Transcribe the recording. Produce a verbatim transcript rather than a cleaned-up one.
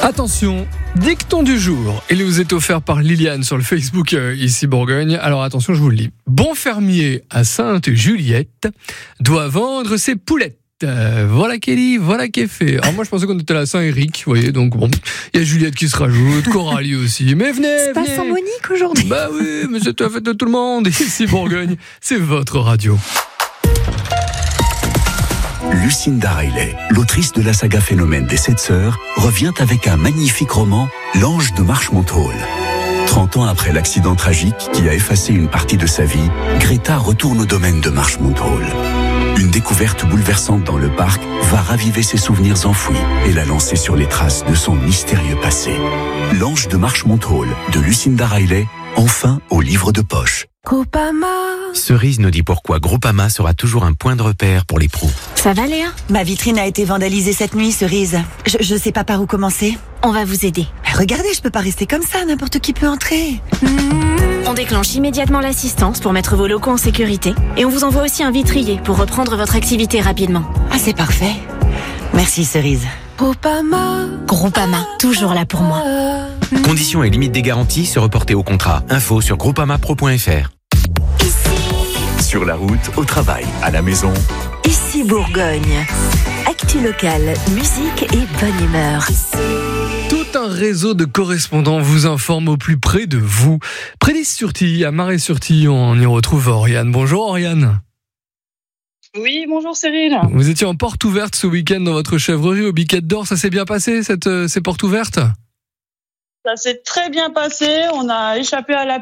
Attention, dicton du jour. Il vous est offert par Liliane sur le Facebook euh, ici Bourgogne. Alors attention, je vous le lis. Bon fermier à Sainte-Juliette doit vendre ses poulettes. Euh, voilà qui est dit, voilà qui est fait. Alors moi je pensais qu'on était à Saint-Éric, vous voyez, donc bon, il y a Juliette qui se rajoute, Coralie aussi. Mais venez, C'est venez. pas Saint-Monique aujourd'hui. Bah oui, mais c'est la fête de tout le monde. Ici Bourgogne, c'est votre radio. Lucinda Riley, l'autrice de la saga Phénomène des Sept Sœurs, revient avec un magnifique roman, L'Ange de Marchmont Hall. trente ans après l'accident tragique qui a effacé une partie de sa vie, Greta retourne au domaine de Marchmont Hall. Une découverte bouleversante dans le parc va raviver ses souvenirs enfouis et la lancer sur les traces de son mystérieux passé. L'Ange de Marchmont Hall de Lucinda Riley, enfin au livre de poche. Groupama. Cerise nous dit pourquoi Groupama sera toujours un point de repère pour les pros. Ça va Léa ? Ma vitrine a été vandalisée cette nuit, Cerise. Je, je sais pas par où commencer. On va vous aider. Regardez, je peux pas rester comme ça, n'importe qui peut entrer. On déclonche immédiatement l'assistance pour mettre vos locaux en sécurité et on vous envoie aussi un vitrier pour reprendre votre activité rapidement. Ah, c'est parfait. Merci, Cerise. Groupama. Groupama, toujours là pour moi. Conditions et limites des garanties se reporter au contrat. Info sur groupamapro point f r. Sur la route, au travail, à la maison. Ici Bourgogne. Actu locale, musique et bonne humeur. Tout un réseau de correspondants vous informe au plus près de vous. Près d'Is-sur-Tille, à Marais-sur-Tille, on y retrouve Oriane. Bonjour Oriane. Oui, bonjour Cyril. Vous étiez en porte ouverte ce week-end dans votre chèvrerie au Biquette d'Or. Ça s'est bien passé, cette, euh, ces portes ouvertes ? Ça s'est très bien passé. On a échappé à la